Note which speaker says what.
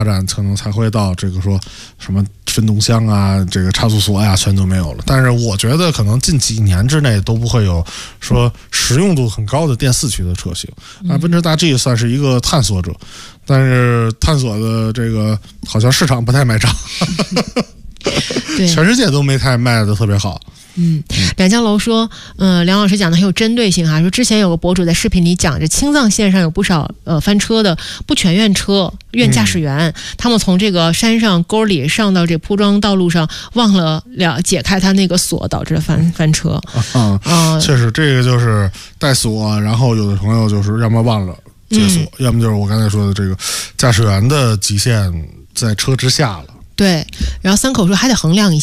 Speaker 1: 展可能才会到这个说什么分动箱啊，这个差速锁呀，全都没有了。但是我觉得可能近几年之内都不会有说实用度很高的电四驱的车型。奔驰大 G 算是一个探索者，但是探索的这个好像市场不太买账，
Speaker 2: 对，
Speaker 1: 全世界都没太卖的特别好。
Speaker 2: 两江楼说，梁老师讲的很有针对性哈，说之前有个博主在视频里讲着青藏线上有不少翻车的不全院车院驾驶员，他们从这个山上沟里上到这铺装道路上，忘了解开他那个锁，导致翻车。
Speaker 1: 确实这个就是带锁，然后有的朋友就是要么忘了解锁，要么就是我刚才说的这个驾驶员的极限在车之下了。
Speaker 2: 对，然后三口说还得衡量一下。